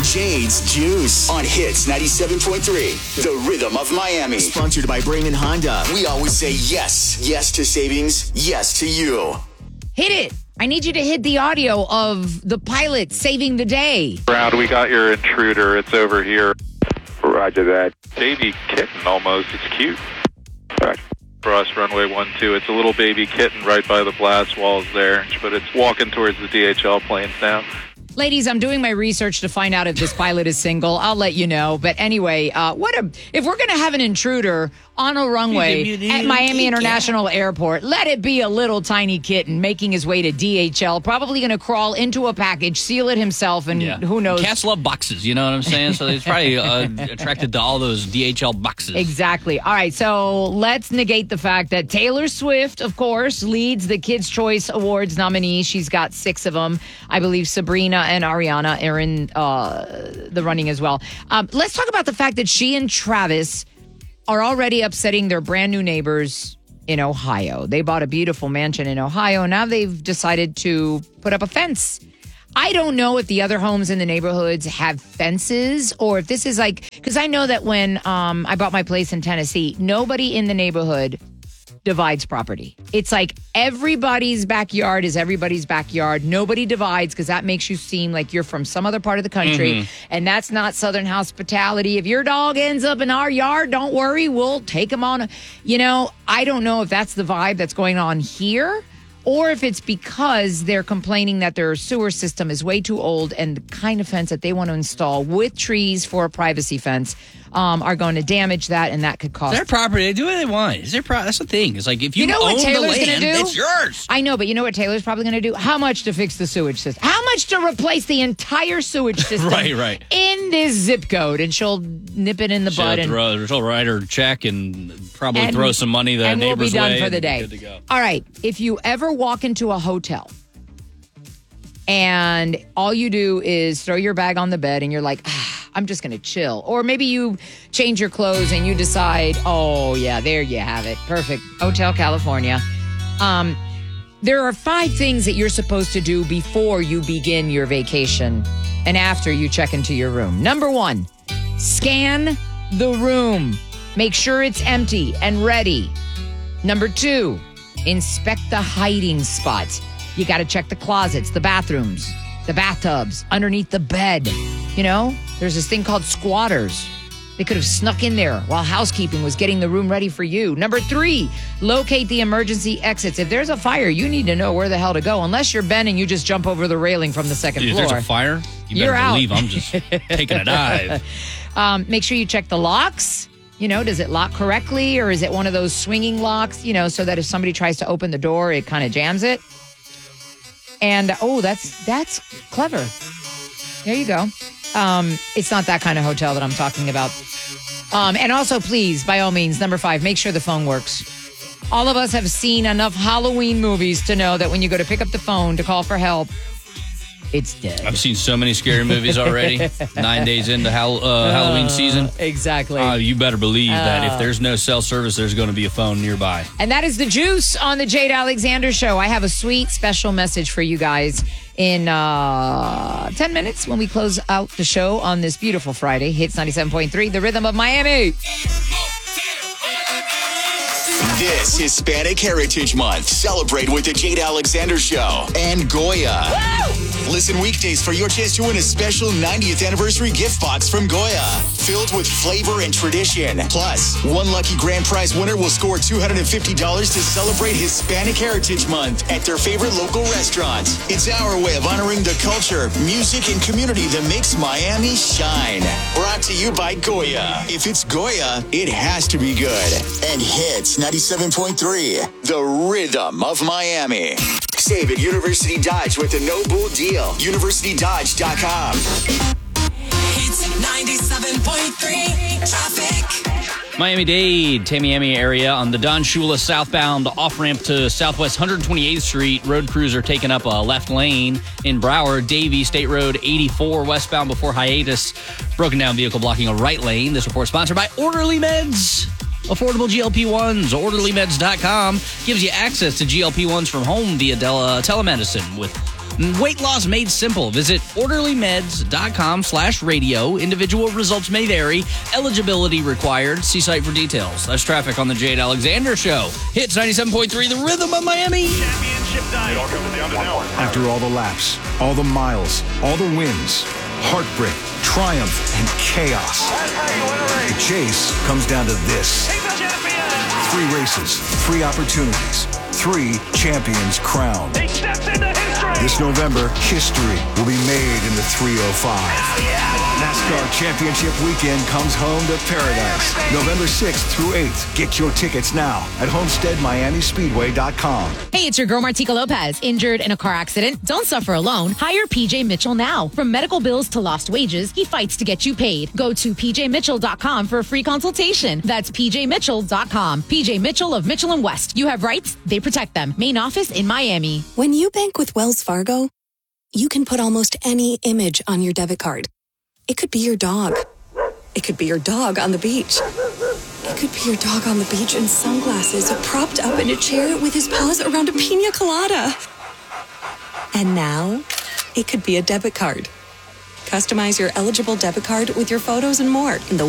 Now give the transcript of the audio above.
Jade's Juice on Hits 97.3, the rhythm of Miami. Sponsored by Brayman Honda. We always say yes. Yes to savings. Yes to you. Hit it. I need you to hit the audio of the pilot saving the day. Brown, we got your intruder. It's over here. Roger that. Baby kitten almost. It's cute. Roger. Cross runway 12. It's a little baby kitten right by the blast walls there, but it's walking towards the DHL planes now. Ladies, I'm doing my research to find out if this pilot is single. I'll let you know. But anyway, if we're going to have an intruder on a runway at Miami International Airport, let it be a little tiny kitten making his way to DHL, probably going to crawl into a package, seal it himself, and who knows. Cats love boxes, you know what I'm saying? So he's probably attracted to all those DHL boxes. Exactly. All right, so let's negate the fact that Taylor Swift, of course, leads the Kids' Choice Awards nominees. She's got 6 of them. I believe Sabrina and Ariana are in the running as well. Let's talk about the fact that she and Travis are already upsetting their brand new neighbors in Ohio. They bought a beautiful mansion in Ohio. Now they've decided to put up a fence. I don't know if the other homes in the neighborhoods have fences or if this is like, because I know that when I bought my place in Tennessee, nobody in the neighborhood divides property. It's like everybody's backyard is everybody's backyard. Nobody divides because that makes you seem like you're from some other part of the country. And that's not Southern hospitality. If your dog ends up in our yard, don't worry. We'll take him on. I don't know if that's the vibe that's going on here or if it's because they're complaining that their sewer system is way too old and the kind of fence that they want to install with trees for a privacy fence are going to damage that, and that could cost. Their property. They do what they want. That's the thing. It's like if you know own what Taylor's the land, gonna do? it's yours. I know, but you know what Taylor's probably going to do? How much to fix the sewage system? How much to replace the entire sewage system right. in this zip code? And she'll nip it in the bud. She'll write her check and probably throw some money the and neighbor's we'll be done way for the day. Good to go. All right. If you ever walk into a hotel and all you do is throw your bag on the bed and you're like, I'm just going to chill. Or maybe you change your clothes and you decide, oh, yeah, there you have it. Perfect. Hotel California. There are 5 things that you're supposed to do before you begin your vacation and after you check into your room. Number 1, scan the room. Make sure it's empty and ready. Number 2, inspect the hiding spots. You got to check the closets, the bathrooms, the bathtubs, underneath the bed. There's this thing called squatters. They could have snuck in there while housekeeping was getting the room ready for you. Number 3, locate the emergency exits. If there's a fire, you need to know where the hell to go. Unless you're Ben and you just jump over the railing from the second floor. If there's a fire, you're better out. believe I'm just taking a dive. Make sure you check the locks. Does it lock correctly or is it one of those swinging locks, so that if somebody tries to open the door, it kind of jams it? And, that's clever. There you go. It's not that kind of hotel that I'm talking about. And also, please, by all means, number 5, make sure the phone works. All of us have seen enough Halloween movies to know that when you go to pick up the phone to call for help, it's dead. I've seen so many scary movies already. 9 days into Halloween season. Exactly. You better believe that if there's no cell service, there's going to be a phone nearby. And that is the juice on the Jade Alexander Show. I have a sweet special message for you guys in 10 minutes when we close out the show on this beautiful Friday. Hits 97.3, the rhythm of Miami. This Hispanic Heritage Month. Celebrate with the Jade Alexander Show and Goya. Woo! Listen weekdays for your chance to win a special 90th anniversary gift box from Goya. Filled with flavor and tradition. Plus, one lucky grand prize winner will score $250 to celebrate Hispanic Heritage Month at their favorite local restaurant. It's our way of honoring the culture, music, and community that makes Miami shine. Brought to you by Goya. If it's Goya, it has to be good. And Hits 97.3, the rhythm of Miami. Save at University Dodge with the No Bull deal. UniversityDodge.com. Hits 97.3 traffic. Miami-Dade, Tamiami area on the Don Shula southbound off-ramp to Southwest 128th Street. Road crews are taking up a left lane in Broward. Davie, State Road 84 westbound before hiatus. Broken down vehicle blocking a right lane. This report sponsored by Orderly Meds. Affordable GLP-1s. OrderlyMeds.com gives you access to GLP-1s from home via telemedicine with Weight loss made simple. Visit orderlymeds.com/radio. Individual results may vary. Eligibility required. See site for details. That's traffic on the Jade Alexander Show. Hits 97.3, the rhythm of Miami. Championship night. After all the laps, all the miles, all the wins, heartbreak, triumph, and chaos, the chase comes down to this. 3 races, 3 opportunities, 3 champions crowned. He steps into history. This November, history will be made in the 305. NASCAR Championship Weekend comes home to paradise. November 6th through 8th. Get your tickets now at HomesteadMiamiSpeedway.com. Hey, it's your girl Martika Lopez. Injured in a car accident? Don't suffer alone. Hire PJ Mitchell now. From medical bills to lost wages, he fights to get you paid. Go to PJMitchell.com for a free consultation. That's PJMitchell.com. PJ Mitchell of Mitchell & West. You have rights, they protect them. Main office in Miami. When you bank with Wells Fargo, you can put almost any image on your debit card. It could be your dog. It could be your dog on the beach. It could be your dog on the beach in sunglasses, propped up in a chair with his paws around a pina colada. And now, it could be a debit card. Customize your eligible debit card with your photos and more in the